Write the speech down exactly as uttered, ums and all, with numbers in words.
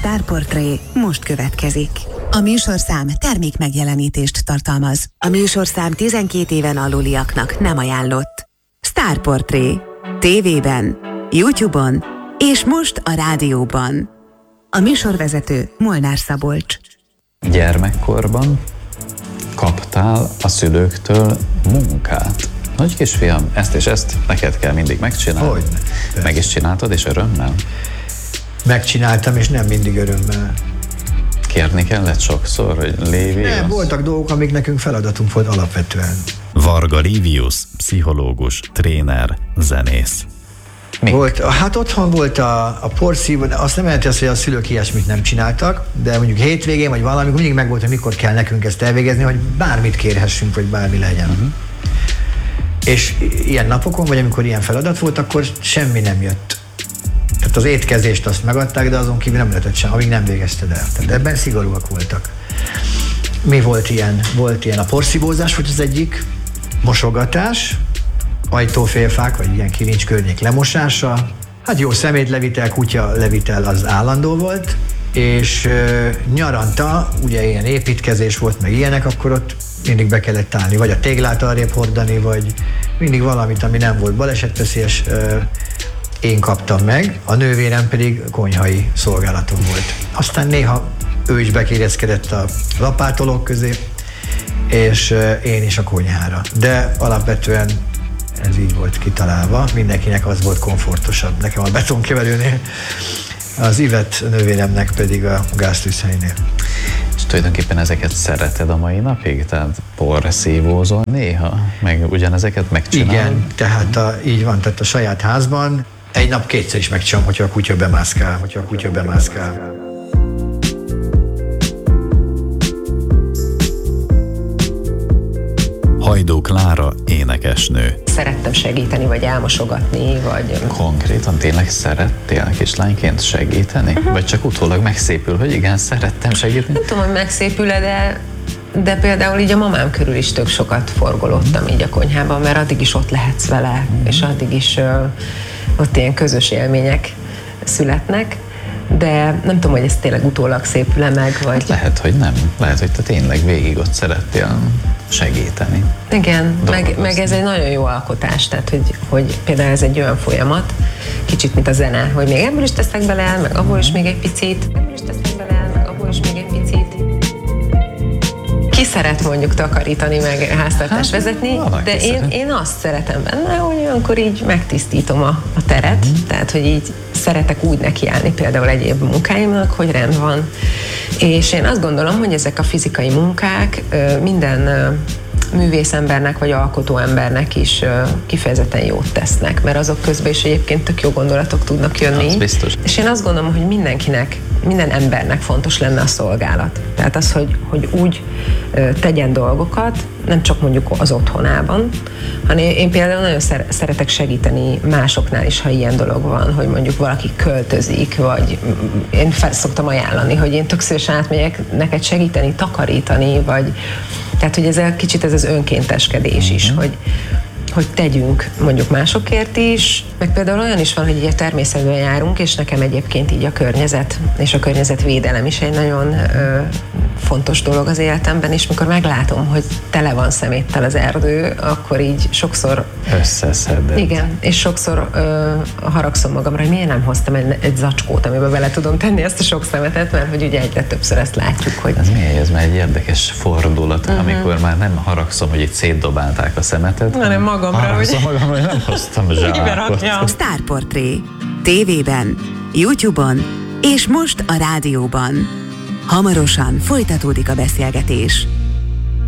Sztárportré most következik. A műsorszám termék megjelenítést tartalmaz. A műsorszám tizenkét éven aluliaknak nem ajánlott. Sztárportré. Tévében, YouTube-on és most a rádióban. A műsorvezető Molnár Szabolcs. Gyermekkorban kaptál a szülőktől munkát. Nagy kisfiam, ezt és ezt neked kell mindig megcsinálni. Hogyne. Meg is csináltad, és örömmel? Megcsináltam, és nem mindig örömmel. Kérni kellett sokszor, hogy Lévi? Nem, az... voltak dolgok, amik nekünk feladatunk volt alapvetően. Varga Livius, pszichológus, tréner, zenész. Mik? Volt, hát otthon volt a, a porszívó, de azt nem jelenti azt, hogy a szülők ilyesmit nem csináltak, de mondjuk hétvégén vagy valami, mindig megvolt, hogy mikor kell nekünk ezt elvégezni, hogy bármit kérhessünk, vagy bármi legyen. Uh-huh. És ilyen napokon, vagy amikor ilyen feladat volt, akkor semmi nem jött. Tehát az étkezést azt megadták, de azon kívül nem lehetett sem, amíg nem végezted el. Tehát ebben szigorúak voltak. Mi volt ilyen? Volt ilyen a porszívózás, hogy az egyik, mosogatás, ajtófélfák, vagy ilyen kilincs környék lemosása, hát jó szemétlevitel, kutya levitel az állandó volt, és ö, nyaranta, ugye ilyen építkezés volt, meg ilyenek, akkor ott mindig be kellett állni, vagy a téglát arrébb hordani, vagy mindig valamit, ami nem volt balesetveszélyes, ö, én kaptam meg, a nővérem pedig konyhai szolgálatom volt. Aztán néha ő is bekéreckedett a lapátolók közé, és ö, én is a konyhára. De alapvetően ez így volt kitalálva, mindenkinek az volt komfortosabb. Nekem a betonkeverőnél, az Ivet nővéremnek pedig a gáztűzhelynél. És tulajdonképpen ezeket szereted a mai napig? Tehát porszívózol néha? Meg ugyanezeket megcsinálod? Igen, tehát a, így van, tehát a saját házban egy nap kétszer is megcsinálom, hogyha a kutya bemászkál, hogyha a kutya bemászkál. Hajdú Klára, énekesnő. Szerettem segíteni, vagy elmosogatni, vagy... Konkrétan tényleg szerettél kislányként segíteni? Uh-huh. Vagy csak utólag megszépül, hogy igen, szerettem segíteni? Nem tudom, hogy megszépül-e, de, de például így a mamám körül is tök sokat forgolódtam uh-huh. így a konyhában, mert addig is ott lehetsz vele, uh-huh. és addig is uh, ott ilyen közös élmények születnek. De nem tudom, hogy ez tényleg utólag szépül-e meg, vagy... Hát lehet, hogy nem. Lehet, hogy te tényleg végig ott szerettél segíteni. Igen, meg, meg ez egy nagyon jó alkotás, tehát hogy, hogy például ez egy olyan folyamat, kicsit mint a zene, hogy még ebből is teszek bele, meg abból is még egy picit, ebből is teszek bele, meg abból is még egy picit. Ki szeret mondjuk takarítani, meg háztartást hát, vezetni, de én, én azt szeretem benne, hogy olyankor így megtisztítom a, a teret, mm. tehát hogy így szeretek úgy nekiállni például egyéb munkáimnak, hogy rend van. És én azt gondolom, hogy ezek a fizikai munkák minden művészembernek vagy alkotó embernek is kifejezetten jót tesznek, mert azok közben is egyébként tök jó gondolatok tudnak jönni. Az biztos. És én azt gondolom, hogy mindenkinek, minden embernek fontos lenne a szolgálat. Tehát az, hogy, hogy úgy tegyen dolgokat, nem csak mondjuk az otthonában, hanem én például nagyon szeretek segíteni másoknál is, ha ilyen dolog van, hogy mondjuk valaki költözik, vagy én fel szoktam ajánlani, hogy én tök szívesen átmegyek neked segíteni, takarítani, vagy tehát, hogy ez egy kicsit ez az önkénteskedés is, mm-hmm. hogy hogy tegyünk mondjuk másokért is, meg például olyan is van, hogy így a természetben járunk, és nekem egyébként így a környezet és a környezetvédelem is egy nagyon ö, fontos dolog az életemben, és mikor meglátom, hogy tele van szeméttel az erdő, akkor így sokszor... Összeszedett. Igen, és sokszor ö, haragszom magamra, hogy miért nem hoztam egy, egy zacskót, amiben bele tudom tenni ezt a sok szemetet, mert hogy ugye egyre többször ezt látjuk, hogy... Ez miért? Ez már egy érdekes fordulat, uh-huh. amikor már nem haragszom, hogy itt szétdobálták a szemetet, hanem magamra, haragszom hogy... magamra, hogy nem hoztam zsákot. Sztárportré. Tévében, YouTube-on és most a rádióban. Hamarosan folytatódik a beszélgetés.